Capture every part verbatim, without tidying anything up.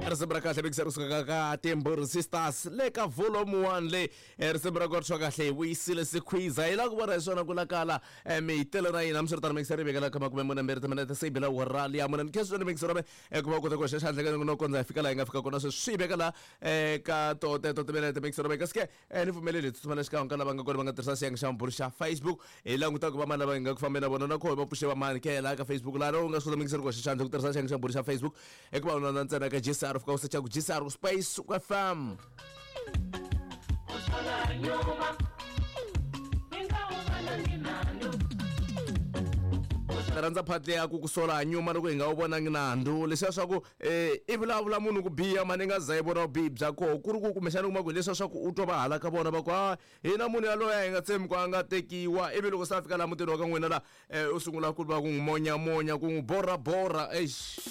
Ersebra kahle bekuserusuka ka Tembur Sisters leka volume one le ersebra kwatshwa kahle uyisile sikhwiza ila kubona sona kulakala emeyitele na yina msirtana mixere bekala kama kume mona mbere tamana tsebela warali ya mona nkezo ne mixere kuba kuthe kwesha handle ke nokonza ifika la ingafika kona so swibekala eh ka tote tote bele te mixere bekaske enivumelele tsumana shika ngala banga kona banga tirsa siyang shamburisha Facebook ila nguta kuba mana banga kufambela bona nakho bapushe ba mani ke la ka Facebook la no ngasola mixere kwesha handle kutirsa siyang shamburisha Facebook ekuba una ntsena ka Jisa of course cha Jisa Space F M Ranza phatle ya kukusola nyuma loko hinga ubona nginandu leswa swa ku eh ivulavula munhu ku biya mani nga zayibona ubi byakho kuri ku kumeshana kuma ku leswa swa ku utwa bahala ka bona ba kwa hina munhu yaloya hinga tsembi kwa nga tekiwa ivi loko sa fika la mutini wa ka n'wina la eh usungula ku ba ku monya monya ku bora bora eish.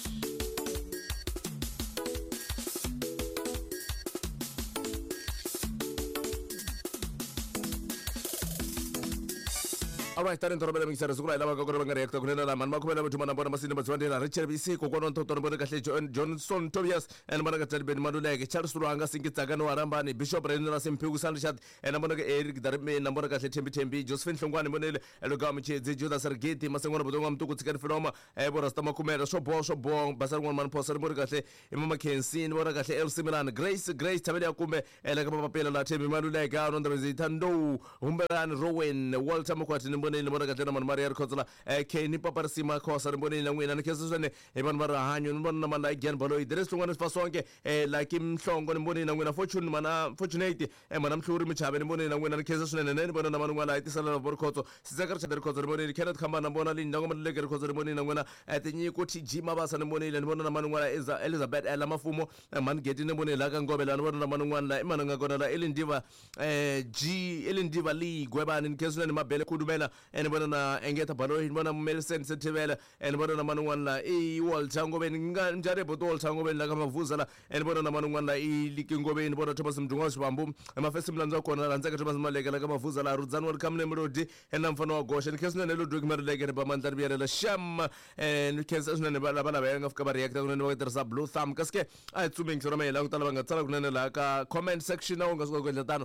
Alright, tani torobela mixer sukula ila baka korobanga reactor kunena la man makhumela bathu mana bona masini batswandela Richard Bisi ko kono nto torobela kahle Johnson Tobias and mana ka tsalibe maduleke Charles Ruanga singitsaka no arambani Bishop Renela Simpiku Sandshat and mana ka Eric Darme na mana kahle Thembi Thembi Josephine Hlongwane monele elogama cheze Judas Sergeti masengwana bodonga mtuku tsikani filoma e bora sta makhumela so bo so bo basarngwana man posa bona kahle imama Kensin bona kahle El Similan Grace Grace tabeli akume ela ka papela la Thembi maduleke on the Zitando Humberan Rowan Walter Mokwati ni bona ka tena Maria Khotsola eh Kenny Paparsima khosa mbone la ngwena nikhesusane e bana barahanyo mbona mala again balo idres lungwana sifasonke eh like imhlongo mbone la ngwena fortune mana fortunate eh mana mhluri michabe mbone la ngwena nikhesusane nene bona namanu ngwala itisala la borkhotso sizakar chader khotso mbone Kenneth Khamba mbona li ndongo maleke khotso mbone la ngwena atinyi ko tiji mabasa mbone le mbona namanu ngwala Elizabeth ela mafumo man geti mbone la ka ngobela mbona namanu ngwala imana ngakona la elindiva eh G elindiva li gwebani nikhesusane mabele kudumela ene bona na engeta balo bona Melson Sethibela ene bona na manungwana la i Walter ngobeni njare botol ngobeni la kamavuza la ene bona na manungwana la i likingobeni bona Thomas Mdungwa Shibambu amafesi mlanzo khona la ntsaka Thomas Maleka la kamavuza la Rudzani welcome nemrodi ena mfana wa Gosha nikesina nelo dog marleke ne bamandla biyela la sham ene nikesina ne bala bala bayanga fika ba react kunene bakutirisa blue thumb kaske a tsumeng sona mayela kutala bangatsala kunene la ka comment section na ungasuka kwendla tano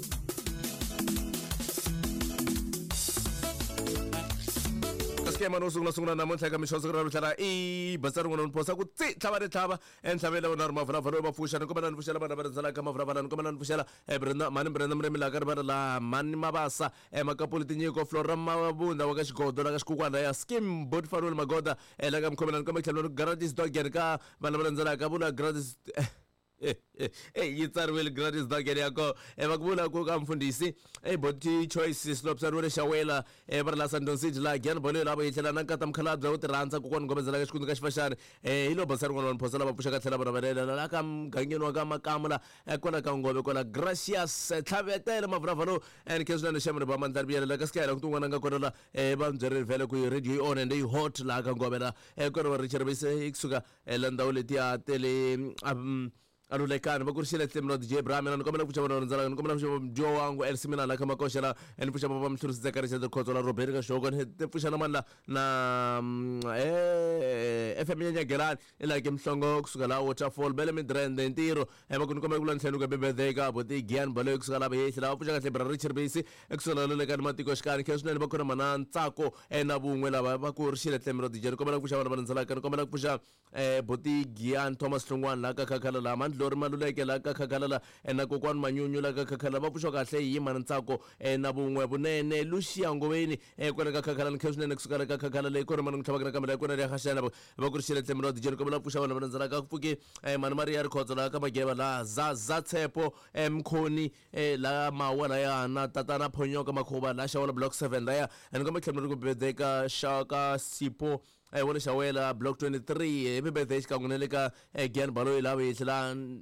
Skema no sungula sungula namuntlha ka mishoso ra rutlala i basari ngona nposa ku tsi tlhavare tlhava enhlavela bona mafra faro ba fushana komana nfushela bana ba ntsala ka mafra bana komana nfushela e Brenda mani Brenda mremi la ka ba la mani mabasa e makapoliti nyiko Flora Mabunda wa ka xigodo la ka xikukwana ya skim bot farol magoda e la ka mkhomela ka mkhlelo gratis dog ka bana ba ntsala ka bula gratis eh eh eh yitsariwele gratis dagere yako ebakubula ku kamfundisi eboti choices lobsarwele shawela ebarla Sandton City la gyan bolo labo yithela nankata mkhalabza utiranza ku konigomezela ka xikundu ka xifashane eh hilo basari ngwana phosela ba pusha ka thela bana balela la ka mgangeni ka makamula ekona ka ngobe kona Gracious Tlhabetele mavravalo and kezwana shamre ba mandarbiyela la ka skayela kutungwana nga kona la e ba mdzere vele ku radio on and hot la ka ngobe la ekona Richard Bese ikusuka elandawle tia tele Arulekana bakurishile tlemlo D J Brahman ngomela kucha bona nzala ngomela kucha dio wangu El Simina la kama kosha la enipusha baba mthuru Zakari Cedar Khotsola Robert ka shogon hepusha na mala na eh F M nya geran ila ke mhlongo kusuka la Waterfall bele midrende ntiro ebakuni komela kulanhlelo ka bebedeka boti Gian balo kusuka la behla la pusha ka Sebra Richard Base ekusola le ka matiko shikani kesune bakona mana ntsako ena bungwe la bakurishile tlemlo D J ngomela kucha bona nzala ka ngomela kucha eh boti Gian Thomas Hlongwane la ka khakhala la Lori maluleke la ka khakhala ena kokwana manyunyu la ka khakhala ba pusho kahle yimana ntsako ena bungwe bunene Lucia ngobeni e kona ka khakhala nkhesunene kusuka ka khakhala le kona manu ngithabaka kamela kona ya khashana ba kurishile tlemro dijeni komela pusha bana banzala ka kufuke e manu Maria Khotsola ka mageba la za za tshepo emkhoni e la mawala ya na tatana phonyoka makhoba la shawala block seven la ya ena ka makhemlo ku bedeka shaka sipo I want to shawela block twenty-three e bebe ka ngonele ka Gian balo ilawe itla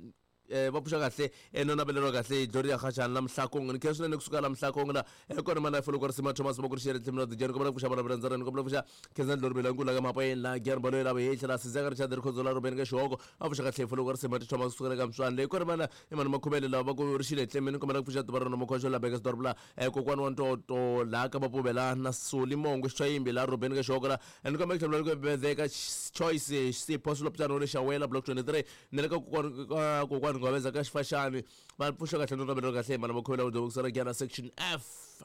va pfuxa kahle enonabelero kahle dlori ya khachana la mhlakong ni kheswe ne kusuka la mhlakong la ekona mana folo kwa sima Thomas ba kurishere tlemlo de jeno ko pfuxa bana brenzara ko pfuxa khezan dlori bela ngula ka mapayen la gyar balo la be hla sizaka ri chadir khozola ro ben ke shoko a pfuxa kahle folo kwa sima Thomas kusuka ka mswan le ekona mana emana makhumele la ba ku rishile tlemeni ko mana pfuxa tbara no mokhosho la bekas dorbla kokwana wanto to la ka ba pobela na soli mongo shayimbi la ro ben ke shoko la en ko mekhlelo ko be ka choice si possible plano le shawela block twenty-three nele ka kokwana ngobeza ka shifashani ba pfuxa kahle no rabelo kahle mana makhumele udo kusara gyana section F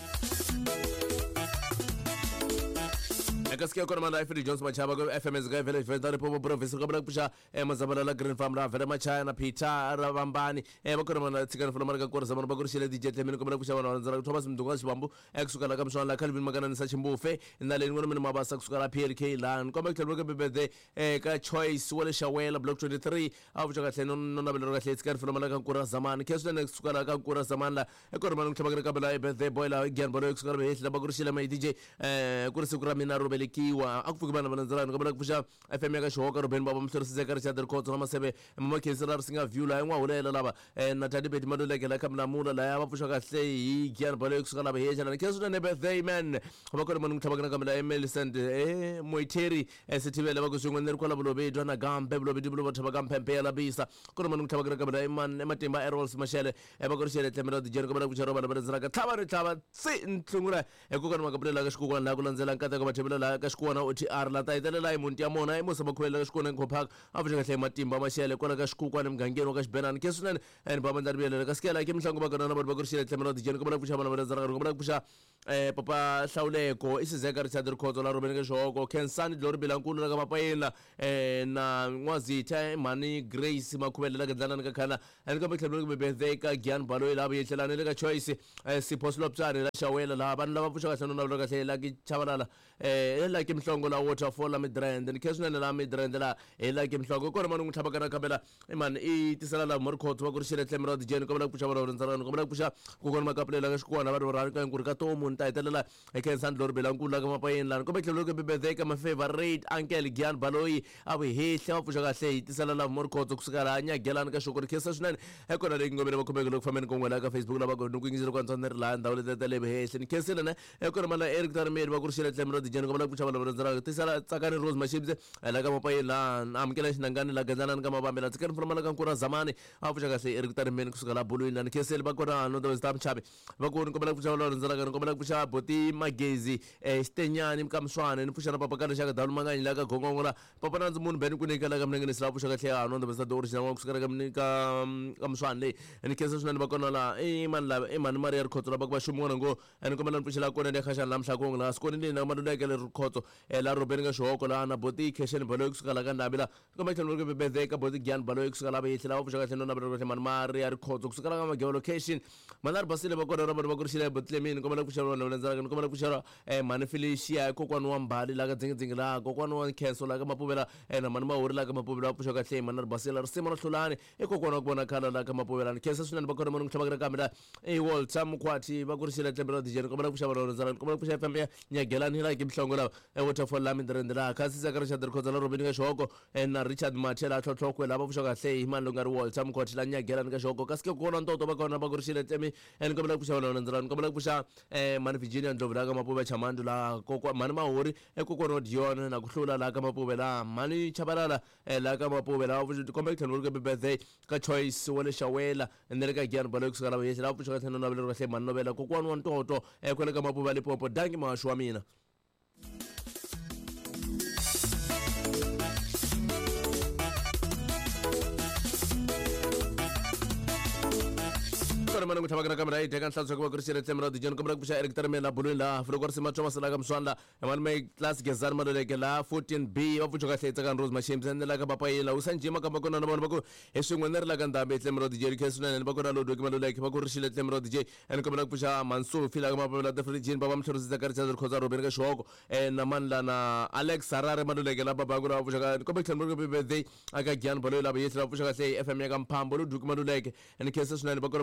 Ekasikia kona manda F D Jones machaba ko F M S ga vele vele po professor ko bla pusha e mazabala la green farm la vele machaya na Peter Rabambani e bakona manda tsikana funa marga kora zamana bakurishile D J Temini ko bla pusha wana nzara Thomas Mdunga Shibambu eksuka la kamshwa la Calvin Magana ni Sachimbufe nale ngono mina mabasa kusuka la P L K lan ko mekhle ko bebede e ka choice wala shawela block twenty-three avuja ka tleno nona bela ka tsikana funa marga kora zamana kesu ne kusuka la ka kora zamana e kona manda khabagara ka bela e bede boyla gyan bolo eksuka la hela bakurishile mai D J e kurisi kura mina robele kiwa akufuki bana bana nzara ngabala kupusha F M ya ka shoka roben baba mhlorisi zekari cha derkhoto nama sebe mama kesera singa view la ngwa ulela laba na tadi beti madole ke la kamla mula la ya bapusha ka hle yi gyar balo kusukala ba heja na kesu ne birthday man abakona manu mthabaka kamla Emily Sand eh moiteri esithibele bakusungwe nerikhola bulo be dwana gambe bulo be dibulo bathaba kampempe la bisa kona manu mthabaka kamla iman ematimba Errols Mashele ebakorishele temero di jerko bana kucharo bana bana zara ka thaba ni thaba tsi ntlungura ekukana makablela ka shikukwana la kulanzela nkata ka bathebela la ka shikwana O T R la taitelela imuntu yamona imusa makhwela ka shikwana ngopaka avuja kahle matimba mashele kola ka shikukwana mgangeni ka shibenani kesunene and baba ndarbiyela ka skela ke mhlango bakana na bantu bakurishile temero di jerko bana kusha bana bana zara ka bana kusha eh papa Hlawuleko isizeka ri tsadir khozo la robeni ke shoko Kensani dlori bilankulu ka mapayela eh na ngwazitha mani Grace makhwelela ka dlana ka khala and ka mhlabelo ke birthday ka Gyan Balo la buyethelana le ka choice eh siphoslo ptsane la shawela la bantu laba pfusha kahle nona ka hlela ki chabalala eh la ke mhlongo la waterfall la midrand and kesuna la midrand la ela ke mhlongo kona manu ngithaba kana kabela man i tisala la morkhotho wa kurishile tlemero di jeni ko bala pfusha bala ntsarana ko bala pfusha ko kona makaplela ka shikwana ba ro ka nkuri ka tomu ntaitelela ekensan dlori belankulu ka mapayen la ko betlelo ke bebede ka my favorite uncle Gyan Baloyi abe hehle wa pfusha kahle tisala la morkhotho kusukala anya gelana ka shokori kesa sunani ekona le ngobele bakhomeke lokufameni kongwela ka Facebook la ba go nokungizilo kwa ntsana la ndawle tetele be hehle ni kesela ne ekona mala Eric Tarmedi ba kurishile tlemero di jeni ko bala pfusha bala ntsarana tisala tsakani Rose Mashibze la ka mapayen la amkela shinangani la gazana ka mabambela tsikani formala ka nkura zamani afusha kahle Eric Tarmedi kusukala bulu la ni kesela ba kona no do stam chabe ba ko ko bala pfusha bala ntsarana ko bala pfusha boti magezi eh stenyani mkamswana ni pfusha na papa kana shaka dalu mangani la ka gongongola papa nanzi munhu beni kunikela ka mnengeni sila pfusha kahle ano ndo besa do original kusukala ka mnika kamswana le ni kesa sunani ba kona la eh man la eh man Maria Khotso ba ba shumona ngo ani ko bala pfusha la kona ne khasha la mhlakong la skoni le na madula ke le Khotso la robeni ka shoko la na boti kheshen balo kusukala ka ndabela ko ba tlhelo ke bebede ka boti Gyan Balo kusukala ba yetla pfusha kahle nona ba man Maria Khotso kusukala ka ma geolocation manar basile ba kona ba ba kurishile botlemini ko bala pfusha la nzara ko bala pfusha eh man Felicia kokwana wa mbali la ka dzingidzingi la kokwana wa Khenso la ka mapobela eh na man Mahori la ka mapobela pfusha kahle manar basile risimo hlulani e kokwana ku bona khala la ka mapobela ni Khenso sunani ba kona manu ngithaba ka kamera eh Walter Mkhwathi ba kurishile tlemero di jeni ko bala pfusha ba nzara ko bala pfusha F M ya nyagelani la ke mhlongo la e waterfall la midrand la ka sisa ka Richard Khoza la robeni ka shoko na Richard Mathela tlhotlhokwe la ba pfusha kahle imani lo ngari Walter Mkhwathi la nyagelani ka shoko ka ske kona ntoto ba kona ba kurishile temi en ko bala pfusha ba nzara ko bala pfusha eh man Virginia Ndlovula ka mapobe chamandu la kokwa mani Mahori e kokwana Dion na kuhlula la ka mapobe la mani Chabalala la ka mapobe la vuthi kombe tlhelo ke birthday ka choice wale shawela nele ka Gyan Balo kusukala ba yesela pfusha ka thena nobela kahle mani nobela kokwana wa ntoto e khona ka mapobe le popo dangi mashwa mina manu ngithaba kana kamera ide kan hlatso kwa kurishile tlemero di jeni ko bala pfusha Eric Tarmedi la bulu la furo kwa sima Thomas la ka mswanda man mai class gezan madoleke la fourteen B wa pfusha kahle tsakan Rose Mashibze la ka papa yela usanjima ka bakona na bana bako eswengwe ner la ka ndambe tlemero di jeni kesuna ne bakona lo doki madoleke ba kurishile tlemero di jeni en ko bala pfusha Mansur fila ka mapela the free jeni baba mhlorisi zakari tsadir Khoza robeni ka shoko en na man la na Alex Harare madoleke la baba gura pfusha ka ko bekhlelo ko birthday aka Gyan Balo la ba yesela pfusha kahle F M ya ka mphambo lo doki madoleke en kesuna ne bakona barbaranya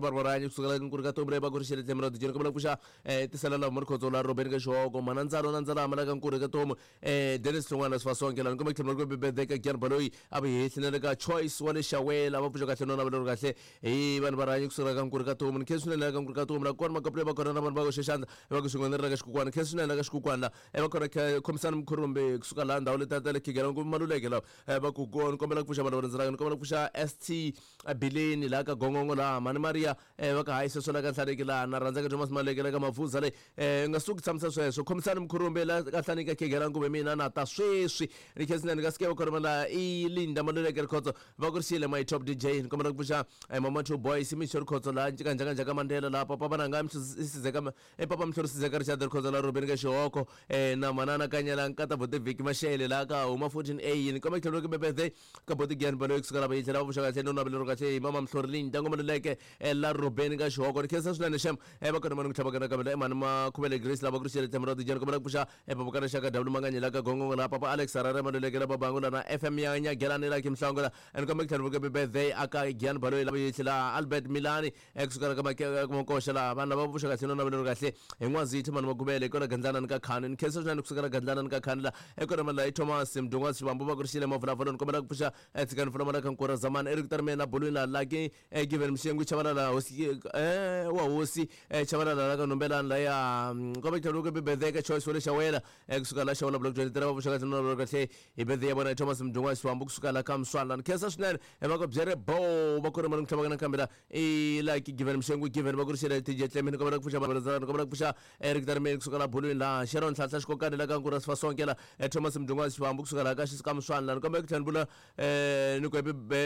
kusukela nkuri ka tombre ba kurishele temra dijeni komela kusha eh tisalela morkhotso la Robben ka shoko manantsalo nantsala mala ka nkuri ka tomo eh Dennis Tlongwana sifasonke la ngoma kthemla ko bebe ka Gyan Baloyi abe yehlele ka choice wale shawela ba pfuka kahle nona ba lero kahle eh vanhu varanye kusukela ka nkuri ka tomo nkhesunela ka nkuri ka tomo la kona makaple ba kona vanhu ba go sheshanda ba ku sungonela ka xikukwana nkhesunela ka xikukwana la ba kona komisana mkhurumbe kusuka la ndawo letatele khigela ngomaluleke la ba ku gona kombela kupfusha vanhu varindzela kombela kupfusha S T Bileni la ka gongongo la mani Maria va ka hayi sweswo la ka hlaneke la na rhandza ka Thomas Maleke la ka Mavuza le nga suki tshamisa sweswo komisana mkhurumbe la ka hlaneke khigela ngube mina na ta sweswi ni khesinani ka skebo khona la i Linda Maluleke khotso va ku rishile my top D J kombela kupfusha mama two boys imishori khotso la njika njaka njaka Mandela la papa bana nga msizeka e papa mhlori sizeka Richard khotso la Robben ka Shoko na manana kanyela nkata bote Vicky Mashele la ka uma fourteen A ni kombela khelo ke birthday ka bote Gyan Baloyi kusukela ba yithela vushaka hle nona balero kahle mama mhlorilini ntango Maluleke la Robben ka Shoko ni khesa swinene shem e ba kona manu kuthaba kana mani ma khubele Grace la ba kurishele temra dijeni kombela kupusha e baba kana shaka W Manganyela ka gongongo la papa Alex Sarare Maluleke la babangula na F M ya nya gelane la kimhlangola and kombela khelo ke birthday aka Gyan Baloyi la ba yithela Albert Milani kusukela ka makosha la vana ba vushaka hle nona balero kahle enwazithi mani makubele kona gandlana ka khani ni khesa swinene kusukela gandlana ka khani la e kona mala Thomas Mdungwa Sibambo ba kurishile mavula vula kombela kupusha etsikani funa mala ka nkora zaman Eric Tarmena bolwini la ke given mshengu chabala la hosi eh wa hosi chabala la ka nombela la ya kombela khelo ke birthday ka choice wale shawela kusuka la shawela block twenty-three ba vushaka hle nona kahle i birthday yabona Thomas Mdungwa Sibambo kusuka la ka Mswala khesa swinene e ba ko byere bo ba kona mala kuthaba kana kambela i like given mshengu given ba kurishile T J Clement kombela kupusha ba bazana kombela kupusha Eric Tarmena kusuka la bolwini la Sharon Hlatla xikokani la ka nkora sifasonke la Thomas Mdungwa Sibambo kusuka la ka xisika Mswala la kombela kuthanbula eh ni ko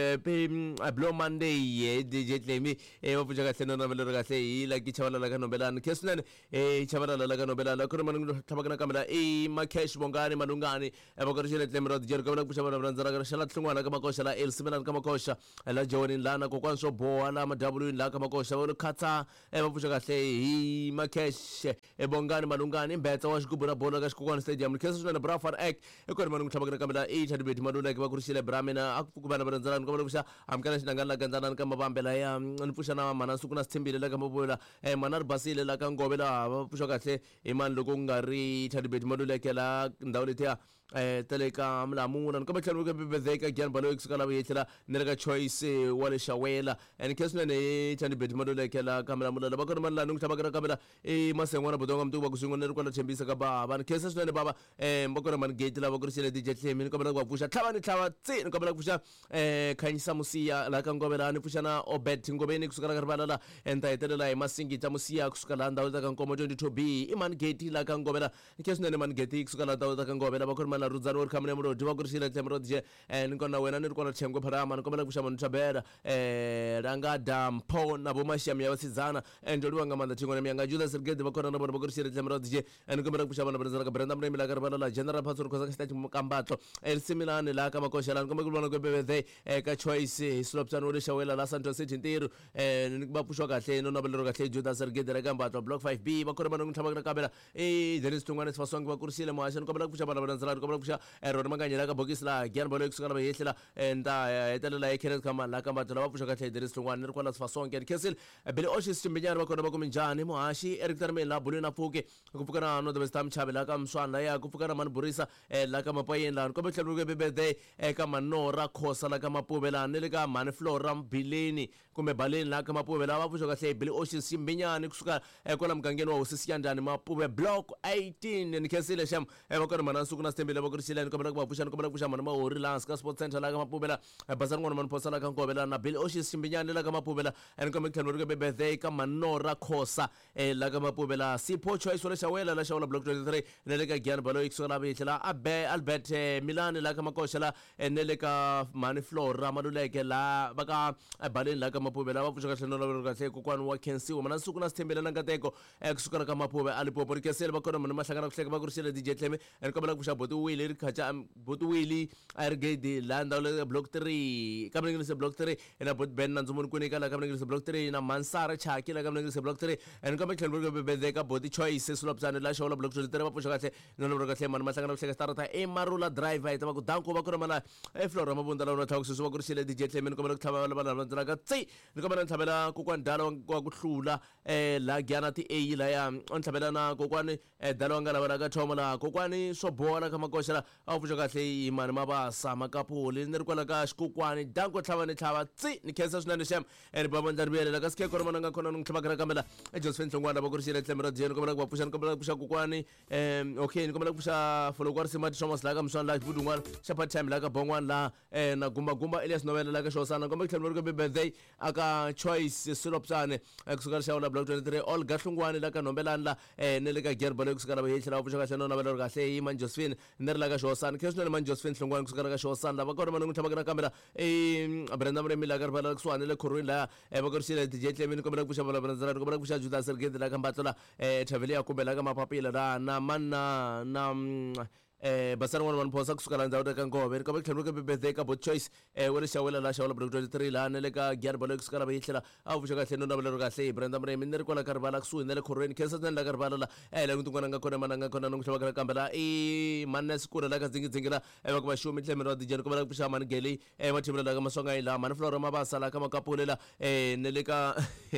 be Blue Monday D J Clement e ba vuja kahle nona balero kahle i la ki chavala la ka nombelana khesnene e chavala la ka nombelana khona manu thaba kana kamela e Makesh Bongani Malungani e ba kurishile Temro dijeni kombela kupusha bana randzara ka shala Tlongwana ka makosha la Elsimelan ka makosha la Joni lana ko kwanso boa la ma W la ka makosha wa khatsa e ba vuja kahle i Makesh e Bongani Malungani mbetsa wa xigubura bola ka xikukwana stadium khesnene Brafar Ek e kona manu thaba kana kamela e Thadibeti Maluleke ba kurishile Bramena akubana barandzara kombela kupusha amkana xinanga la gandzana ka mabambela ya nipusha na mana suku na sithembile la ka mabola eh manar basile la ka ngobela ba pusha kahle imani loko ngari Thadibeti Maluleke la ndawo letya eh teleka mlamuna kombela khelo ke birthday ka Gyan Baloyi kusuka la yethela nela choice wale shawela and khesnene Thadibeti Maluleke la kamela mulala ba kona mala ngithaba kana kamela e masengwana bodonga mntu ba kusungona ri kwala thembisa ka baba ni khesa swinene baba eh mbokona man gate la ba kurisele D J Clement kombela ku pfusha thaba ni thaba tsi kombela kupfusha eh Khanyisa Musiya la ka ngobela ni pfusha na Obed ngobeni kusuka la rivala la enta hetelela hi Masingita Musiya kusuka la ndawo ta ka nkomo twenty-two B i man gate la ka ngobela ni khesnene man gate kusuka la ndawo ta ka ngobela ba kona la rudzani uri khamne muro diva kurisele Temro D J and ngona wena ni ri kona thengwe pharama ni kombela kupfusha manu thabera eh ranga dampo na bo mashami ya wasizana and ndoliwa ngamanda thingona myanga Julius Rigede ba kona na bona ba kurisele Temro D J and kombela kupfusha bana bana ka Brenda Mremi la ka rivala la General Pastor khosa ka state Mkambatlo Elsimelane la ka makosha la kombela kubona ko birthday ka choice Slopsana uri shawela la Santos City Ntiru eh ni ba pushwa kahle nona balero kahle Judas Rigede la ka Mbatlo block five B ba kona bana ngithaba kana kabela eh Dennis Tlongwana sifasonke ba kurisile mohashani kombela kupusha bana bana nzala kombela kupusha Ron Manganyela ka bokisi la Gyan Baloyi kusuka la yehlela nta hetelela Kenneth Kama la ka Mbatlo ba pushwa kahle Dennis Tlongwana ni kwala sifasonke khesile bele oshis timbinyana ba kona ba kuminjani mohashi Eric Tarmena la bolwini pfuke kupfukana no the best time chabela ka Mswana ya kupfukana man Burisa la ka Mapayeni la kombela khelo ke birthday ka Manora Khosa la ka Mapubela ni le ka Mani Flora Mbileni kumbe Baleni la ka Mapubela ba pfuka kahle bele oshis timbinyana kusuka kola mgangeni wa usisiyandani Mapube block eighteen ni khesile sham ba kona mana suku na stembele ba kurisile ni kombela ku pfusha ni kombela kupfusha mana ma ori la ska sport center la ka Mapubela basani ngona man posa la ka ngobela na bele oshis timbinyana la ka Mapubela and kombela khelo ke birthday ka Manora Khosa la ka Mapubela Sipho choice wala shawela la shawela block twenty-three ne le ka Gyan Baloyi kusuka la yethela abe Albert Milani la ka makosha la ne le ka Mani Flora Maluleke la baka Baleni la ka Mapubela ba pfuka kahle nona balero kahle kokwani wa Kensiwa mana suku na sithembele na nkateko kusuka la ka Mapube alipopo ri kesele ba kona mana mahlangana kuhleka ba kurisele D J Clement and kombela kupusha botu wili ri khacha botu wili Rigede la ndawo le block three ka mningise block three ena bot Ben Nanzumuni kunika la ka mningise block three na Mansara Chaki la ka mningise block three and kombela khelo be be ka boti choice Slopsana la shawla block twenty-three ba pfuka kahle nona balero kahle mana mahlangana kuhleka starta e Marula drive ita ba ku danko ba kona mana e Flora mabunda la una thawusiso ba kurisele D J Clement kombela kuthaba la bana bana ka tsi ni kombela ni tlhavela kokwani Dala wa ku hlula eh la gyana ti A la ya ni tlhavela na kokwani Dala wa nga lavela ka thoma la kokwani swo bola ka makoxa la a vuxa kahle hi mani Mabasa makapuli ni ri kwala ka xikokwani danko tlhava ni tlhava tsi ni khensa swinene xem ni baba ndzi rivelela ka sikhe kona nga khona ni tlhava ka kamela Josephine Hlongwana va ku ri xile tlhemera dzeni kombela ku va pfuxa ni kombela ku pfuxa kokwani em okay ni kombela ku pfuxa follow kwa Simati Thomas la ka mswana la budungwana xa part time la ka bongwana la eh na gumba gumba Elias Novela la ka Shosana kombela ku tlhela ku birthday aka Choice Silopsane kusukela xa la block twenty-three all gahlungwane la ka Nombelani la eh ne le ka Gerbale kusukela va yehla va pfuxa kahle no navela kahle hi man Josephine ni ri la ka Shosana kheswi ni man Josephine Hlongwana kusukela ka Shosana la va kona mani tlhava ka kamera eh Brenda Mremi la ka ri vala kusuhani le khorwini la eh va ku ri xile D J Clement kombela ku pfuxa vala Brenda kombela ku pfuxa Judas Sergedi la ka Mbatlo la eh Thaveli ya kumbela ka mapapila la na manna na eh basana wana maniphosa kusukela ndhawu ta ka Ngove ni kombela tlhela ku birthday ka Bot Choice eh wena xawela la xawela block twenty-three la ne le ka Gerbale kusukela va yihlela a vuxa kahle no navela kahle Brenda Mremi ni ri kwala ka rivala kusuhi ne le khorweni khensa ni la ka rivala la eh la ntungu nga khona mana nga khona no hlava ka kambela eh manne sikura la ka dzingidzingira eh va ku va shumi tlhemera di jeni kombela ku pfuxa mani Geli eh mathimela la ka Masonga ila mani Flora Mabasa la ka Makapulela eh ne le ka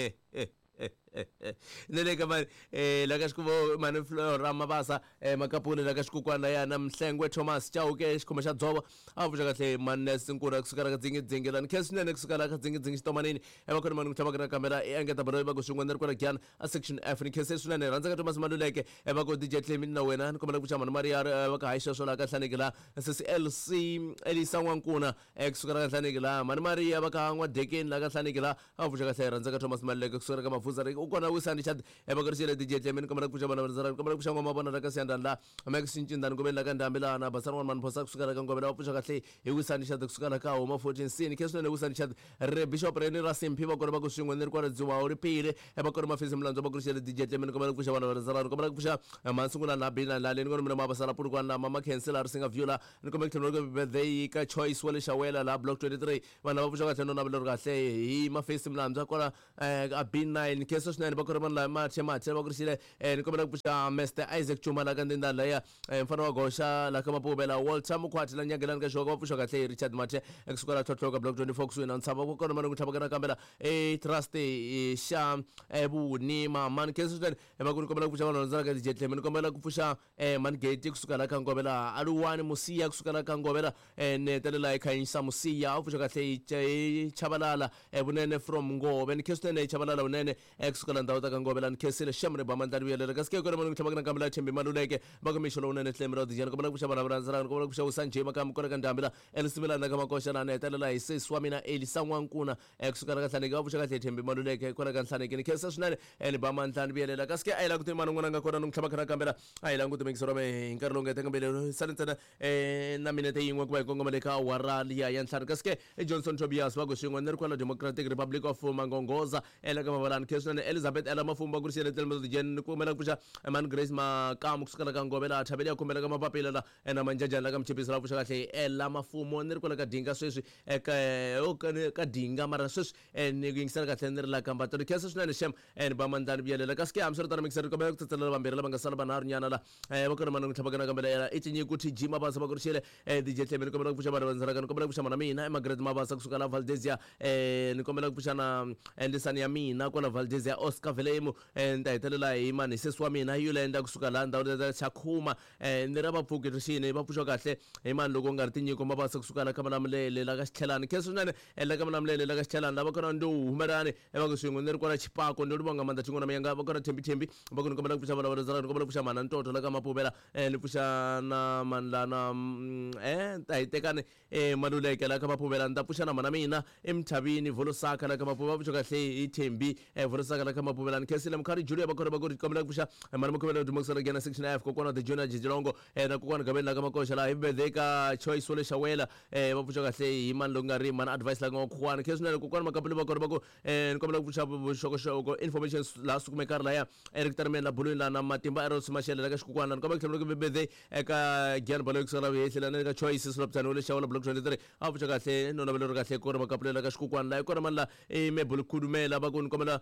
nele ka mani eh la ka xikuvo mani Flora Mabasa eh Makapule la ka xikukwana ya na Mhlengwe Thomas Chauke xikhoma xa dzova a vuxa kahle mani Sinkura kusukela ka dzingidzingela ni khensa swinene kusukela ka dzingidzingi xitomanini eh va khona mani ku tlhava ka kamera e engeta baro va ku swin'wana ri kwala gyana a section F ni khensa swinene rhandza ka Thomas Maluleke eh va ku D J Clement na wena ni kombela ku pfuxa mani Maria va ka haisha swo la ka Hlanekela S L C Elisa Nwankuna eh kusukela ka Hlanekela mani Maria va ka N'wadekeni la ka Hlanekela a vuxa kahle rhandza ka Thomas Maluleke kusukela ka Mavuza ri ukona wisani chat e va ku ri xile D J Clement kombela ku pfuxa vana va kombela ku pfuxa n'wamavona la ka Siyandani la Max Ncindani kombela ka Ndambelana basana n'wana mani phosa kusukela ka Ngobela va pfuxa kahle hi wisani chat kusukela ka Homa fourteen scene khe swinene wisani chat re Bishop Reni Rasimpi va kona va ku swin'we ni ri kwala dziwa u ri pile e va kona mafisi mlandzo va ku ri xile D J Clement kombela ku pfuxa vana va kombela ku pfuxa mansungula na Bina la leni kona mina mabasala purukwana na mama cancel ri singa view la ni kombela ku tlhela ku birthday ka Choice wale xawela la block twenty-three vana va pfuxa kahle no navela kahle hi mafisi mlandzo kona a B nine khe swinene va kona vana la mathe mathe va ku ri xile ni kombela ku pfuxa Mister Isaac Chuma la ka ndinda la ya mfana wa Gosha la ka Mapubela Walter Mukhwati la nyangelani ka shoka va pfuxa kahle Richard Mathe kusukela tlhotlho ka block twenty-four kuswina ntshava va kona mani ku tlhava ka kambela e trust xa ebuni mama ni khe swinene va ku ni kombela ku pfuxa vana va ka D J Clement ni kombela ku pfuxa man Gate kusukela ka Ngobela Aluwani Musiya kusukela ka Ngobela ne telela ekhanyisa Musiya u pfuxa kahle Chabalala ebunene from Ngove ni khe swinene Chabalala unene kusukela ndhawu ta ka Ngobela ni khesile shamre ba mandari yelela ka ske kona mani ku tlhava ka kambela Thembi Maluleke va ku mixolo unene tlhemera di jeni kombela ku pfuxa vana va ndzara kombela ku pfuxa Sanjay makam kona ka Ndambila Elisimela na ka Makosha na ne telela hi se Swamina Elisa Nwankuna kusukela ka Hlaneke va pfuxa kahle Thembi Maluleke kona ka Hlaneke ni khesa swinene ni ba mandlani yelela ka ske a yila ku ti mani n'wana nga kona ni tlhava ka kambela a yila ku ti mixolo me nkarhi lowu nga teka mbele salintsena eh na minute yin'we ku va ikongomele ka warali ya ya ntlhanu ka ske Johnson Tobias va ku swin'we ni ri kwala Democratic Republic of Mangongoza ela ka mavalani khesa swinene Elizabeth Ela Mafumba ku ri xile telemelo di jeni ni kombela ku pfuxa man Grace Makamu kusukela ka Ngobela Thabeli ya kombela ka mapapila la na manjajani la ka Mchipisi la pfuxa kahle Ela Mafumo ni ri kwala ka Dinga sweswi eka ka Dinga mara sweswi ni ku yingisela kahle ni ri la ka Mbatlo ni khesa swinene shem ni ba mandlani vuyelela ka ske hambiswiritano mixer kombela ku tsatselela vambirhi lava nga sala vanharhu nyana la va kona mani ku tlhava ka kambela i tinyiku T G Mabasa va ku ri xile D J Clement ni kombela ku pfuxa vana va ndzalaka ni kombela ku pfuxa mana mina Margaret Mabasa kusuka la Valdezia ni kombela ku pfuxa na endlisani ya mina kwala Valdezia Oscar Velemu ni ta hetelela hi mani sesi wa mina Yolanda kusuka la ndhawu ta Chakhuma ni ra vapfuki rixini va pfuxa kahle hi mani loko nga ri tinyiko Mabasa kusuka la ka Malamulele la ka Xitlhelani khe swinene la ka Malamulele la ka Xitlhelani lava kona ndo humelani va ku swin'we ni ri kwala Chipako ni ri vonga manda chin'wana miyanga va kona Thembi Thembi va ku ni kombela ku pfuxa vana va ndzalaka ni kombela ku pfuxa mana Ntoto la ka Mapubela ni pfuxa na mani lana eh ta hi tekani Maluleke la ka Mapubela ni ta pfuxa na mana mina eMthavini Volosaka la ka Mapubela va pfuxa kahle hi Thembi Volosaka la ka Mapubela ni khesile Mkhari Julia va kona va ku ri kombela ku pfuxa mana mukhomela Dumokisela Gena section F kokwana the junior Jijilongo na kokwana Gabeni la ka Makosha la hi birthday ka Choice wale xawela va pfuxa kahle hi mani loku nga ri mani advice la nga khwana khe swinene kokwana Makapule va kona va ku ni kombela ku pfuxa vuxokoxoko information la sukumekari la ya Eric Tarmen la bulwini la na Matimba Eros Mashele la ka xikukwana ni kombela ku tlhela ku birthday eka Gian Balo kusala yehlela ni ka Choice Silopsane wale xawela block twenty-three a pfuxa kahle no navela ri kahle kona Makapule la ka xikukwana la kona mani la e Mebul Khudumela va ku ni kombela ni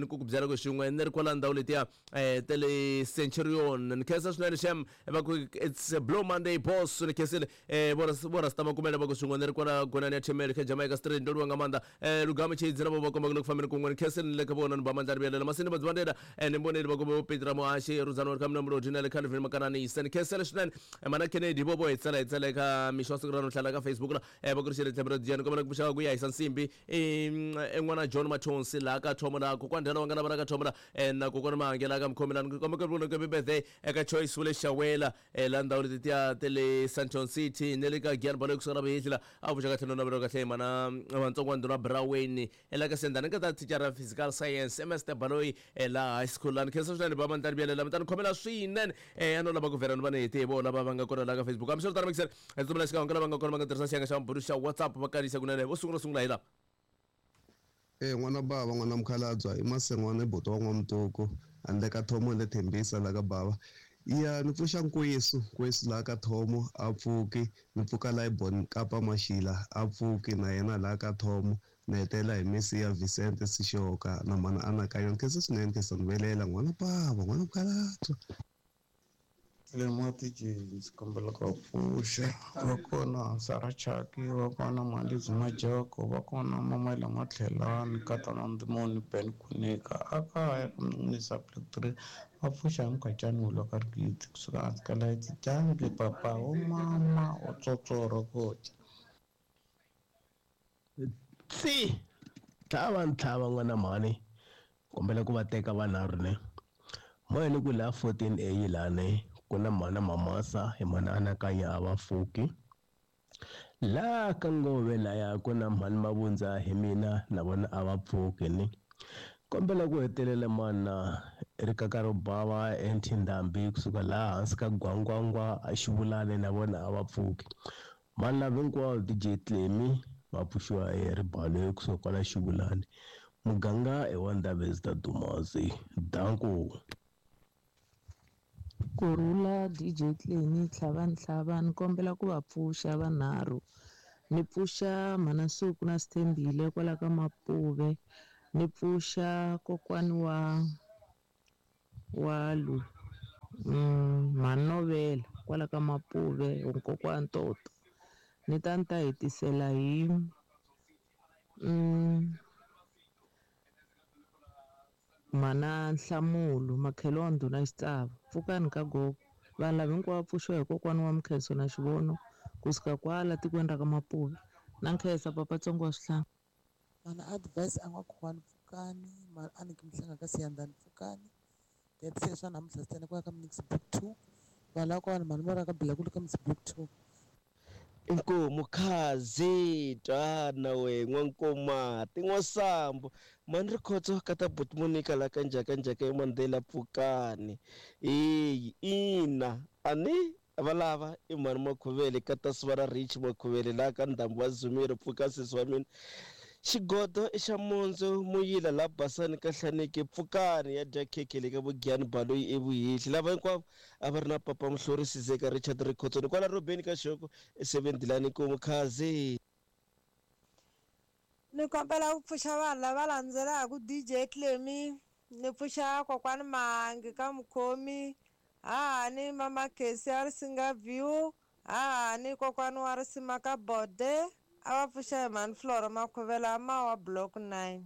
ku ku byela ku xin'we ni ri kwala ndhawu letiya eh tele Centurion ni khensa swinene shem va ku it's a Blue Monday boss ni khensile eh bora bora sta makumela va ku swin'we ni ri kwala gona ni Chemel khe Jamaica Street ndo nga manda eh lugama chidzi na bo komba ku family ku ngwe ni khensile le ka bona ni ba mandla ri bela masini bazwandela eh ni mboneli va ku Petra Moashi Ruzano ka mna mro dinale kana vini makana ni sen khensile swinene mana Kennedy bobo etsala etsala ka mishoso ku rano hlala ka Facebook la eh va ku ri shele tembro diana komba ku bushaka ku ya isa nsimbi eh en'wana John Matonsi la ka thoma la ku kwandela wanga na bana ka thoma la eh na ku kona mangela ka mkhomelana komba ku bona ku birthday eka choice wule shawela eh la ndhawu letiya tele Santon City nele ka Gian Balo ku sara behitla a bushaka theno na bero ka hle mana vantsongo ndona Braweni ela ka sendana ka ta teacher of physical science M S Baloi ela high school lan khensa swinene ba mantani byelela mantani khomela swinene eh ano lava ku vera ni vana hete bo lava va nga kona la ka Facebook amsho tara mixer ezumela xika ngala va nga kona va nga tirhisa xiyanga xa mburu xa WhatsApp va karisa kunene vo sungula sungula hila eh n'wana bava n'wana mkhalabya i masengwana iboto wa n'wamtoko handle ka Thomo le Thembisa la ka bava iya ni pfuxa nkwesu nkwesu la ka Thomo a pfuki ni pfuka la ibon Kapa Mashila a pfuki na yena la ka Thomo na hetela hi misi ya Vicente Sishoka na mana anakanyo nkhensa swinene khensa ni velela n'wana bava n'wana mkhalabya le mati ndzi kombela ku pfuxa va kona Sara Chaki va kona mali Zimajoko va kona mama la matlhelani ka tana ndimoni Ben Kunika aka ya kumisa plektre va pfuxa hinkwajani ulo ka rikiti kusuka hansi ka laiti jambi papa o mama o tsotsoro koti si tlhava ni tlhava n'wana mhani kombela ku va teka vanharhu ne moyeni ku la fourteen a yi lani ku na mana Mamasa hi mana anakanya a va Fuki la ka Ngove laya ku na mhani Mavundza hi mina na vona a va Pfuki ni kombela ku hetelela mana ri ka ka ro bava eNthindambi kusuka laha hansi ka Gwangwangwa a Xivulane na vona a va Pfuki mani lava hinkwawo D J Tlemi va pfuxiwa hi ribalo kusuka kwala Xivulane muganga i wa Ndabezita Dumazi danku Kurula D J Tleni tlhavani tlhavani kombela ku va pfuxa vanharhu ni pfuxa Manasuku na Sithembile kwala ka Mapuve ni pfuxa kokwani wa wa lu mm, Manovela kwala ka Mapuve kokwani Toto ni ta ni ta hetisela hi mm, mana Nhlamulo makhelondo na Xitava pfukani ka gogo vanhu lava hinkwavo pfuxiwa hi kokwani wa Mkhenso na Xivono kusuka kwala tikweni ra ka Mapuve na nkhensa papatsongo wa Swihlangi mana advice a nga kokwani pfukani ma a niki mihlanga ka Siyandhani pfukani hetisele swa namuntlha sitene kwala ka Mnix book two vanhu lava kona mani va ra ka Bilakulu ka Mnix book two inkomo khazi twana we n'wankoma tin'wasambo mani ri khotso ka ta buti Monica la ka njhaka njhaka e Mandela pfukani eyi ina ani valava i mani Makhuvele ka ta Sivara Rich Makhuvele la ka ndhambu wa Zumiri pfuka sesi wa mina xigodo i xa mondzo muyila la basani ka Hlaneke pfukani ya dya khekhe le ka Vugyani Baloyi evuhihli lava hinkwavo a va ri na papa Mhlori Sizeka Richard Rikhotsoni kwala Robeni ka Xoko e seven Dilani Nkomo khazi ni kombela ku pfuxa vanhu lava landzelaka D J Tlemi ni pfuxa kokwani Mahangi ka Mukhomi hahani mama Kesi ya Risinga View hahani kokwani wa Risima ka Bode a va pfuxa hi mani Flora Makhuvela ama wa block nine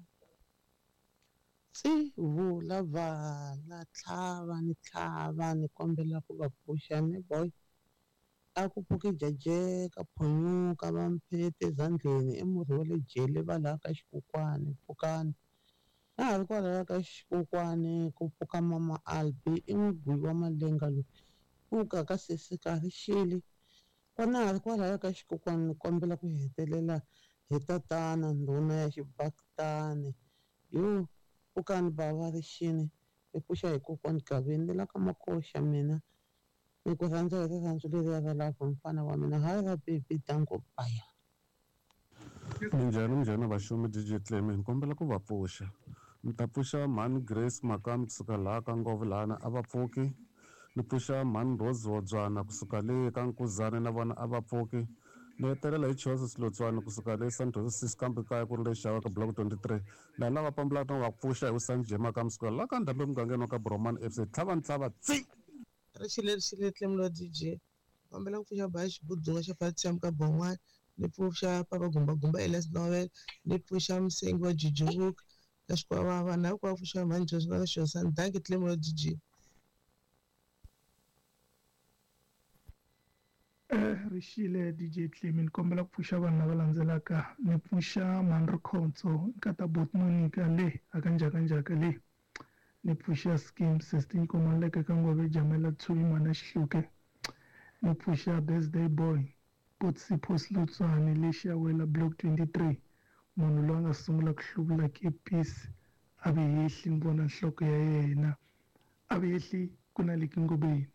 tsi vula vana tlhava ni tlhava ni kombela ku va pfuxa ni boy a ku pfuki jaje ka Phonyuka va Mphete Zandleni i murhi wa le jele va laha ka Xikokwani pfukani na ha ri kwalaho ka Xikokwani ku pfuka mama Albi i n'wigwi wa Malenga loyi pfuka ka sesi Karhi Shili kona ha ri kwalaho ka Xikokwani ni kombela ku hetelela hi tatana ndhuna ya Xibakitani yo pfukani bava Rixini i pfuxa hi kokwani Gaveni ni la ka Makoxa mina ni ku rhandza hi rirhandzu leriya ra lava mfana wa mina hayi ra baby dango baya minjhani minjhani vaxumi D J Tlemi ni kombela ku va pfuxa ni ta pfuxa mhani Grace Makami kusuka laha ka Ngove lahana a va pfuki ni pfuxa mhani Rose Wodzwana kusuka le ka Nkuzani na vona a va pfuki ni hetelela hi Joseph Lotswana kusuka le Santos six kambe kaya ku ri le xava ka block twenty-three laha lava pampulata va pfuxa hi Sanjema ka msikola la ka ndhambi mugangeni wa ka Broman F C tlhava ntlhava tsi rixile rixile tlemlo D J kombela ku pfuxa bayi xibudzunga xa Fatsiyam ka Bon'wana ni pfuxa Papa Gumba Gumba Elias Novel ni pfuxa Msengi wa Jujubuka ka Xikwavava na ku pfuxa Mani Josi na ka Xosani danke tlemlo D J. Rixile D J Clemi ni kombela ku pfuxa vanhu lava landzelaka ni pfuxa Mandri Khonso nkata bot Monica le akanjaka njaka le ni pfuxa Scheme sixteen komaleke ka Ngove Jamela Tshui mwana Xihluke ni pfuxa Birthday Boy Potsi Post Lotswane le Xawela block twenty-three munhu loyi a nga sungula ku hluvula ke peace a ve yehli ni vona nhloko ya yena a ve yehli ku na le kingobeni.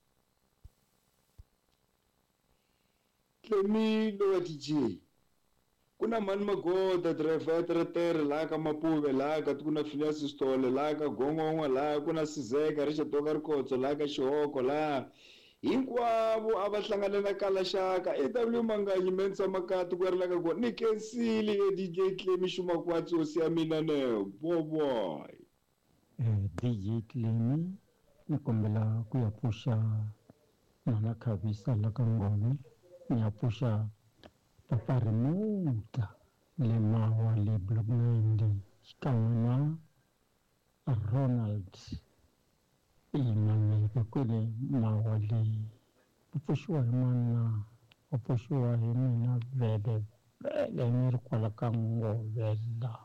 Clemilo wa D J kuna mani Magoda driver ya teretere laha ka Mapuve laha ka kuna Phineas Stole laha ka Gongongwa laha kuna Sizeka Richard Toka Rikotso laha ka Xihoko laha hinkwavo a va hlangane na Kalaxaka A W Manganyi Mensa Makati ku ri la ka kona ni kensile e D J Clemi xuma kwatsosi ya mina ne boboy eh D J Clemi ni kombela ku ya pfuxa Nana Khabisa la ka Ngome ni ya pfuxa Papa Remuta le mawa le block ninety xikan'we na Ronald imanyeke kwele mawa le pfuxiwa hi mana wa pfuxiwa hi mina vele vele ni ri kwala ka Ngovela.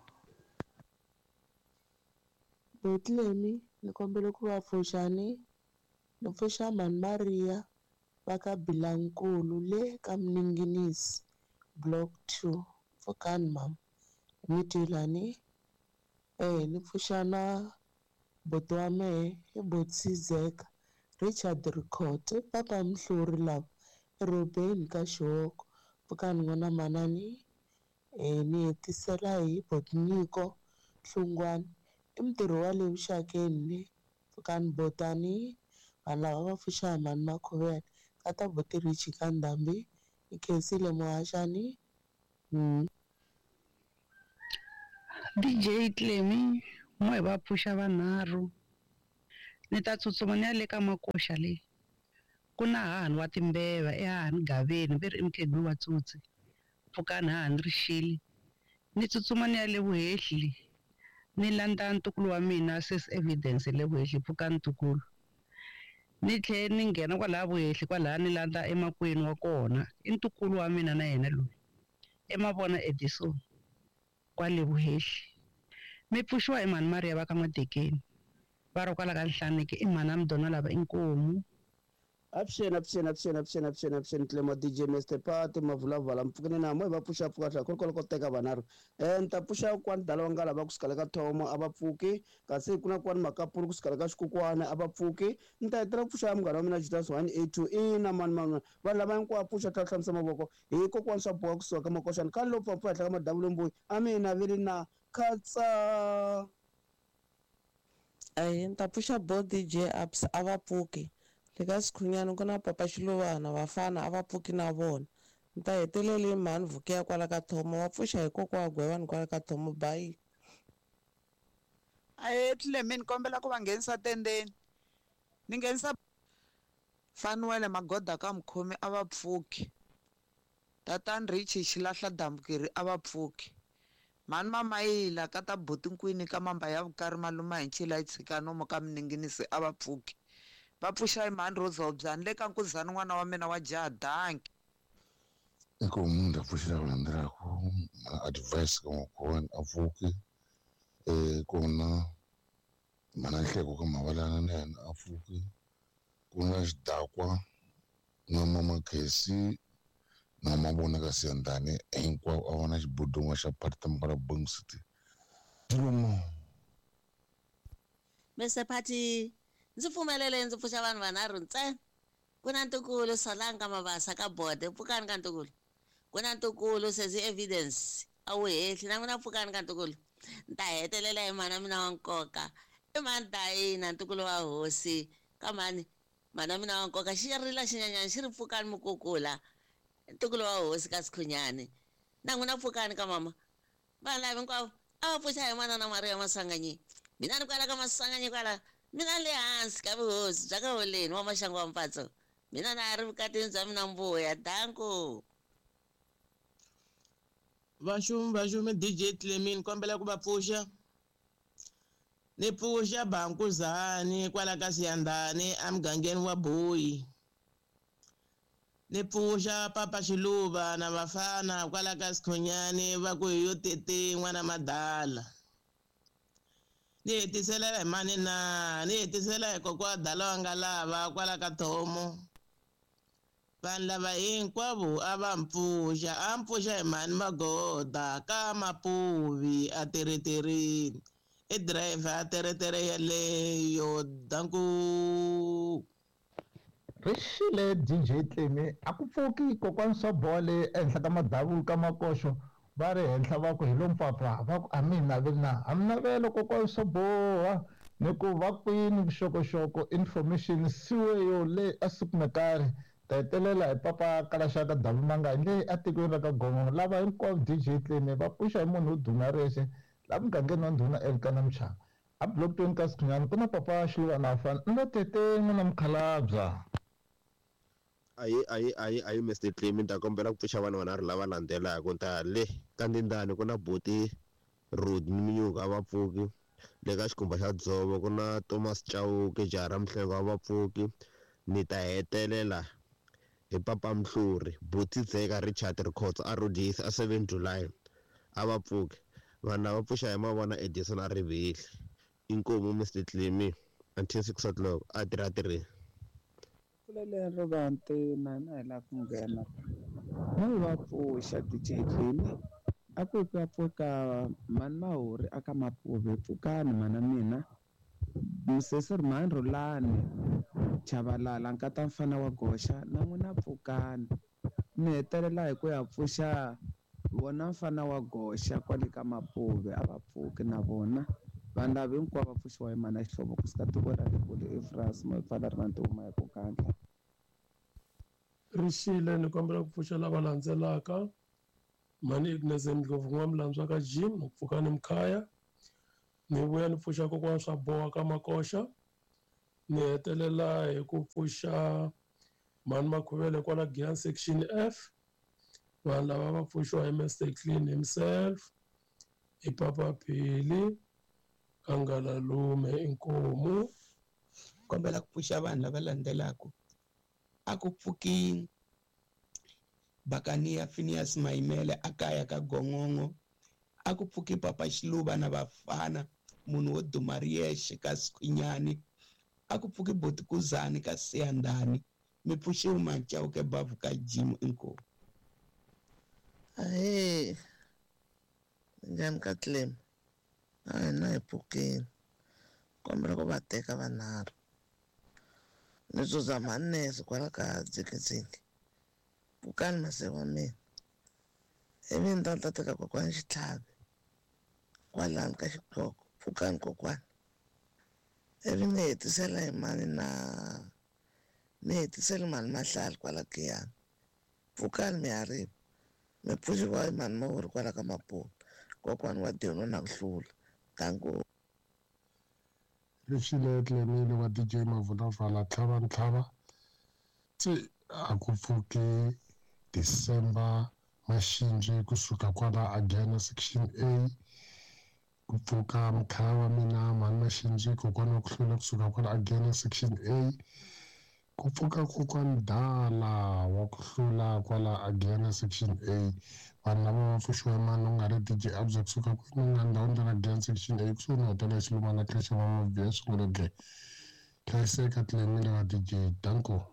Betlemi ni kombela ku va pfuxani ni pfuxa Mani Maria va ka Bilankulu le ka Mninginisi block two pfukani mama mi twilani eh ni pfuxana boto wa mehe i Botsi Zeka Richard Record Papa Mhluri lava Robeni ka Xihoko pfukani n'wana manani eh ni hetisela hi Botniko Hlungwane i mutirhi wa le vuxakeni le pfukani Botani vanhu lava va pfuxa Mani Makhovela kata Botirichi ka Ndhambi ni khensile Muhashani. Mm. D J Clemi mo hi va pfuxa vanharhu ni ta tsutsuma ni ya le ka Makoxa le ku na hahani wa timbeva i hahani Gaveni ve ri i mukhegulu wa Tsotsi pfukani hahani Rixile ni tsutsuma ni ya le Vuhehli ni landza ntukulu wa mina Sis Evidence le Vuhehli pfukani ntukulu ni tlhela ni nghena kwalaha Vuhehli kwalaha ni landza emakwenu wa kona i ntukulu wa mina na yena loyi Emavona Edison kwale Vuhehli mi pfuxiwa hi Mani Maria va ka N'watekeni va ri kwala ka Nhlaneke i mhana Mdona lava inkomu. Avuxeni avuxeni avuxeni avuxeni avuxeni avuxeni Clemo D J Mister Pati mavulavala mpfukeni na mo hi va pfuxa pfuka tlhela ku ri kwala ko teka vanharhu um ni ta pfuxa kwani dala va nga lava kusukela ka Thomo a va pfuki kasi ku na kwani Makapulu kusukela ka Xikukwana a va pfuki ni ta hetela pfuxa ya munghana wa mina Judas one eighty-two ina mani mani vanhu lava hinkwavo pfuxa tlhela hlamisa mavoko hi kokwani swa boha kusuka ka Makoxani khani lo pfapfa henhla ka Madavulo Mbuyi a mina vili na khatsa ayi ni ta pfuxa bo D J Abs a va pfuki le ka Sikhunyana ku na Papa Xilovana vafana a va pfuki na vona ni ta hetelele Mhani Vukeya kwala ka Thomo va pfuxa hi kokwa Gwevani kwala ka Thomo bayi. Aye Clemi ni kombela ku va nghenisa tendeni ni nghenisa Fanuele Magoda ka Mkhomi a va pfuki tatani Richi Xilahla Dambukiri a va pfuki Mhani Mamayila ka ta Botinkwini ka Mamba ya Vukari Maluma hi Ncila yi tshika nomo ka Mninginisi a va pfuki va pfuxa hi Mhani Rosalbyani le ka Nkuzani n'wana wa mina wa jaha danki. Eka munhu ni ta pfuxela ku landzelaku advice ka N'wakhowani a pfuki um kona Mhana Nhleko ka Mavalana na yena a pfuki ku na Xidakwa na Mama Khesi na Mavona ka Siyandhani hinkwavo a va na xibudun'wa xa Phatimonkwana Bong City tilomo. Mister Pati ndzi pfumelele ndzi pfuxa vanhu vanharhu ntsena ku na Ntukulu Solanga Mabasa ka Bode pfukani ka Ntukulu ku na Ntukulu Sesi Evidence a Vuhehli na n'wina pfukani ka Ntukulu ni ta hetelela hi mhana mina wa nkoka i Mani Dayina Ntukulu wa hosi ka mani mhana mina wa nkoka xi rila xinyanyani xi ri pfukani Mukukula ntukulu wa hosi ka Sikhunyani na n'wina pfukani ka mama vanhu lava hinkwavo a va pfuxa hi n'wana na Maria Masanganyi mina ni kwala ka Masanganyi kwala mina le hansi ka vuhosi bya ka Holeni wa Maxangu wa Mpfatso mina na ri vukatini bya mina Mbuya danko Vashumi vashumi D J Clemin kombela ku va pfuxa ni pfuxa Bankuzani kwala ka Siyandani amugangeni wa Boyi ni pfuxa Papa Xiluva na vafana kwala ka Sikhunyani va ku hi yo tete n'wana Madala ni hetisela hi mani na ni hetisela hi kokwa Dala wa nga lava kwala ka Thomo vanhu lava hinkwavo a va mpfuxa a mpfuxa hi mani Magoda ka Mapuvi a tereterini i driver a teretere yaleyo danku Rixile D J Clemi a ku pfuki kokwani Sobole ehenhla ka madavu ka Makoxo va ri henhla va ku hi lo mpfapfa va ku a mi naveli na a mi navela kokwani Soboha ni ku va kwini vuxokoxoko information siwe yo le a siku no karhi ta hetelela hi papa Kalaxaka Davumanga leyi a tikweni ra ka Gongo lava hinkwavo D J Clemi va pfuxa hi munhu wo duma rexe laha mugangeni wa ndhuna elikana Muchava a block twenty ka Sikhunyani ku na papa Xiluva na vafana ni lo tete n'wana Mukhalabye ayi ayi ayi ayi Mister Clemi ta kombela ku pfuxa vana vanharhu lava landzelaka ta le ka Ndindani ku na Buti Road ni Minyuka a va pfuki le ka Xikhumba xa Dzovo ku na Thomas Chauke Jara Mhlengo a va pfuki ni ta hetelela hi Papa Mhluri Buti Dzeka Richard Rikhotso a Rodisi a seven July a va pfuki vanhu lava pfuxa hi mavona Edison a Rivihli inkomu Mister Clemi until six o'clock a tirha tirheni lero vantima na hi la ku nghena no va pfuxa D J Clemi a ku ku pfuka mani Mahori aka Mapuve pfukani mana mina Msesi Mani Rulani Chavalala nkata mfana wa Gosha na n'wina pfukani ni hetelela hi ku ya pfuxa vona mfana wa Gosha kwale ka Mapuve a va pfuki na vona vanhu lava hinkwavo va pfuxiwa hi mana Xihlovo kusuka tiko ra Lekule eFrance mo pfala ri na ntuma hi ku kandla Rixile ni kombela ku pfuxa lava landzelaka mani Ignace Ndlovu n'wamlantswa ka Jim ni pfukani Mkhaya ni vuya ni pfuxa kokwana swa boha ka Makoxa ni hetelela hi ku pfuxa mani Makhuvele kwala Giyani section F vanhu lava va pfuxiwa hi Mister Clean himself hi Papa Phili Kangalalume inkomu kombela ku pfuxa vanhu lava landzelaka a ku pfuki Bakania Phineas Mayimele a kaya ka Gongongo a ku pfuki Papa Xiluva na vafana munhu wo duma riyexe ka Sikhunyani a ku pfuki Buti Kuzani ka Siyandani mi pfuxiwe Machauke Bavu ka Jim inkomu Ahee, njhani ka Clem? A hi na hi pfukini kombela ku va teka vanharhu ni Suza Manese kwala ka Dzikiziki pfukani mase wa mina ivi ni ta ta teka kokwani Xitlhavi kwalani ka Xixoko pfukani kokwani ivi ni hetisela hi mani na ni hetisela mani Mahlali kwala Giyani pfukani mi hariva mi pfuxiwa hi mani Mahori kwala ka Mapuve kokwani wa Dino na ku hlula danko Rixile Clemile wa D J Mavulafala tlhava ntlhava tsi a ku pfuki December Mashinji kusuka kwala Agena section A ku pfuka Mkhaya wa mina mani Mashinji kokwana wa ku hlula kusuka kwala Agena section A ku pfuka kokwani Dala wa ku hlula kwala Agena section A vanhu lava va pfuxiwa mani u nga ri D J Abza kusuka kwini u nga ndhawini ra Agena section A kusuhi ni hotela Xiluma na Klexi va mavhiya sungula ge hlayiseka Clemile wa D J danko